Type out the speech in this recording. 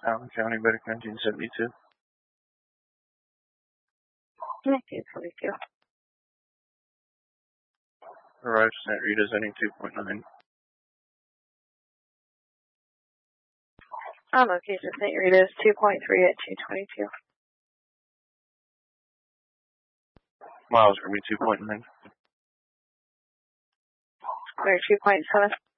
Allen County, Better 1972. 1922. Arrived St. Rita's ending 2.9. On location, St. Rita's 2.3 at 222. Miles going to be 2.9. Clear 2.7.